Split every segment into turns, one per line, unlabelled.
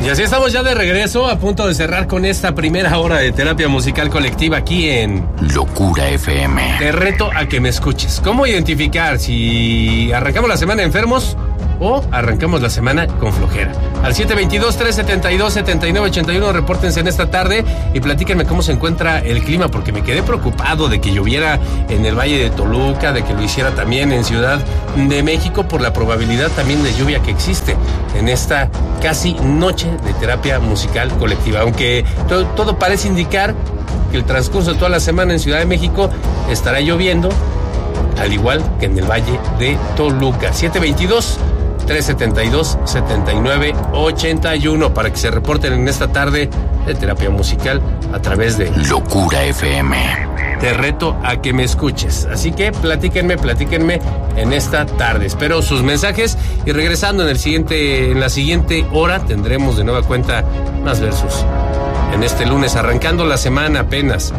Y así estamos ya de regreso, a punto de cerrar con esta primera hora de terapia musical colectiva aquí en
Locura FM.
Te reto a que me escuches. ¿Cómo identificar si arrancamos la semana enfermos o arrancamos la semana con flojera? Al 722-372-7981, repórtense en esta tarde y platíquenme cómo se encuentra el clima, porque me quedé preocupado de que lloviera en el Valle de Toluca, de que lo hiciera también en Ciudad de México, por la probabilidad también de lluvia que existe en esta casi noche de terapia musical colectiva. Aunque todo parece indicar que el transcurso de toda la semana en Ciudad de México estará lloviendo, al igual que en el Valle de Toluca. 722-372-7981 para que se reporten en esta tarde de terapia musical a través de
Locura FM.
Te reto a que me escuches. Así que platíquenme en esta tarde. Espero sus mensajes y regresando en la siguiente hora tendremos de nueva cuenta más versus. En este lunes, arrancando la semana apenas.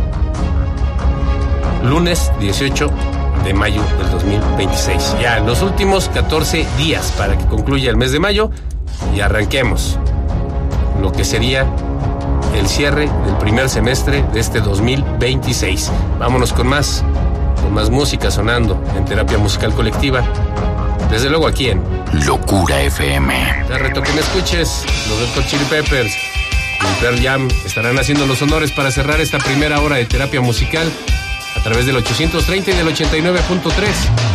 Lunes 18 de mayo del 2026. Ya los últimos 14 días para que concluya el mes de mayo y arranquemos lo que sería el cierre del primer semestre de este 2026. Vámonos con más música sonando en terapia musical colectiva. Desde luego aquí en
Locura FM.
Te reto que me escuches. Los Red Hot Chili Peppers y Pearl Jam estarán haciendo los honores para cerrar esta primera hora de terapia musical a través del 830 y del 89.3.